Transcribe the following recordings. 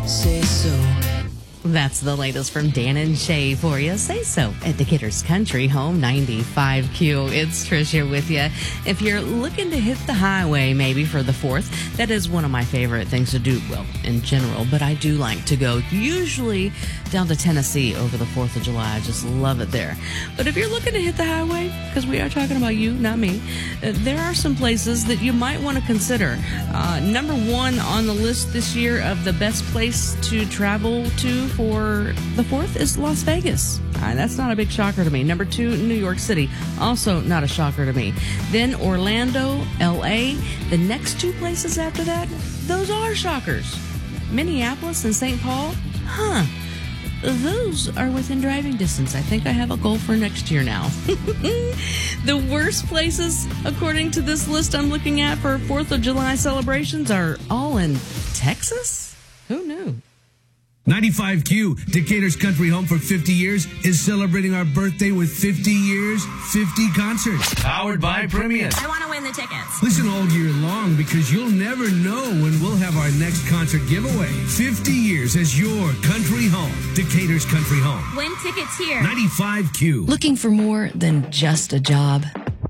Say so. That's the latest from Dan and Shay for you. Say so at Decatur's Country Home 95Q. It's Trish here with you. If you're looking to hit the highway maybe for the 4th, that is one of my favorite things to do, well, in general, but I do like to go usually down to Tennessee over the 4th of July. I just love it there. But if you're looking to hit the highway, because we are talking about you, not me, there are some places that you might want to consider. Number 1 on the list this year of the best place to travel to for the 4th is Las Vegas. That's not a big shocker to me. Number 2, New York City. Also not a shocker to me. Then Orlando, L.A. The next 2 places after that, those are shockers. Minneapolis and St. Paul? Those are within driving distance. I think I have a goal for next year now. The worst places, according to this list I'm looking at for 4th of July celebrations, are all in Texas? Who knew? 95Q, Decatur's Country Home for 50 years, is celebrating our birthday with 50 years, 50 concerts. Powered by Premium. I want to win the tickets. Listen all year long because you'll never know when we'll have our next concert giveaway. 50 years as your country home. Decatur's Country Home. Win tickets here. 95Q. Looking for more than just a job?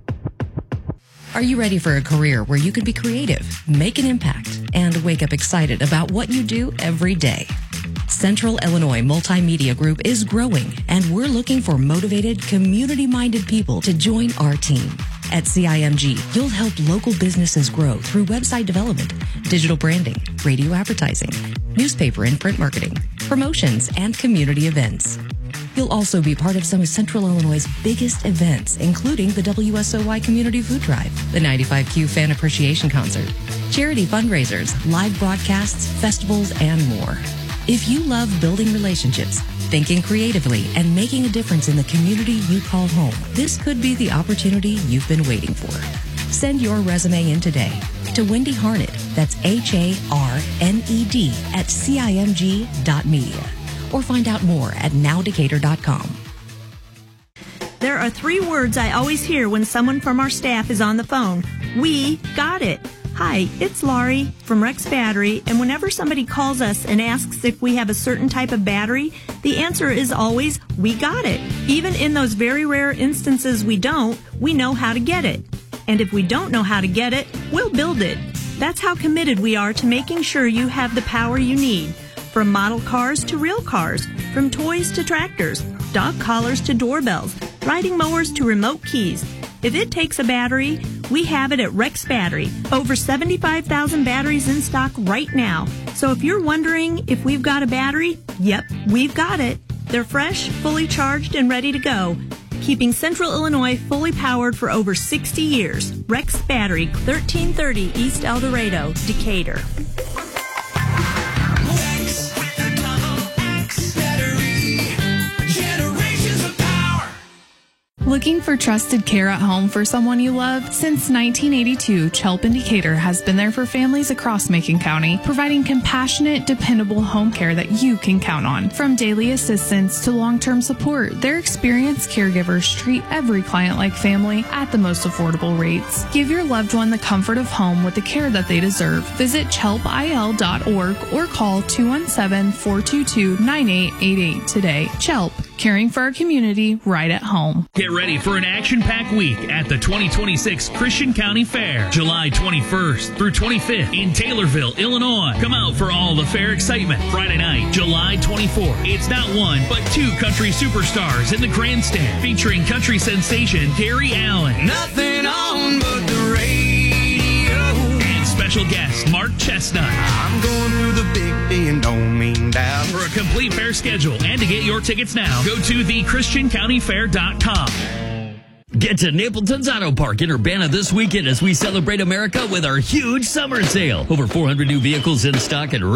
Are you ready for a career where you can be creative, make an impact, and wake up excited about what you do every day? Central Illinois Multimedia Group is growing, and we're looking for motivated, community-minded people to join our team. At CIMG, you'll help local businesses grow through website development, digital branding, radio advertising, newspaper and print marketing, promotions, and community events. You'll also be part of some of Central Illinois' biggest events, including the WSOY Community Food Drive, the 95Q Fan Appreciation Concert, charity fundraisers, live broadcasts, festivals, and more. If you love building relationships, thinking creatively, and making a difference in the community you call home, this could be the opportunity you've been waiting for. Send your resume in today to Wendy Harned, that's HARNED, at CIMG.media, or find out more at nowdecatur.com. There are 3 words I always hear when someone from our staff is on the phone. We got it. Hi, it's Laurie from Rex Battery, and whenever somebody calls us and asks if we have a certain type of battery, the answer is always, we got it. Even in those very rare instances we don't, we know how to get it. And if we don't know how to get it, we'll build it. That's how committed we are to making sure you have the power you need. From model cars to real cars, from toys to tractors, dog collars to doorbells, riding mowers to remote keys. If it takes a battery, we have it at Rex Battery. Over 75,000 batteries in stock right now. So if you're wondering if we've got a battery, yep, we've got it. They're fresh, fully charged, and ready to go. Keeping Central Illinois fully powered for over 60 years. Rex Battery, 1330 East El Dorado, Decatur. Looking for trusted care at home for someone you love? Since 1982, Chelp in Decatur has been there for families across Macon County, providing compassionate, dependable home care that you can count on. From daily assistance to long-term support, their experienced caregivers treat every client like family at the most affordable rates. Give your loved one the comfort of home with the care that they deserve. Visit chelpil.org or call 217-422-9888 today. Chelp, caring for our community right at home. Get ready for an action-packed week at the 2026 Christian County Fair, July 21st through 25th in Taylorville, Illinois. Come out for all the fair excitement. Friday night, July 24th. It's not 1, but 2 country superstars in the grandstand, featuring country sensation Gary Allen. Nothing on but the radio. And special guest Mark Chestnut. I'm going through the big D and don't mean doubt. For a complete fair schedule and to get your tickets now, go to thechristiancountyfair.com. Get to Napleton's Auto Park in Urbana this weekend as we celebrate America with our huge summer sale. Over 400 new vehicles in stock and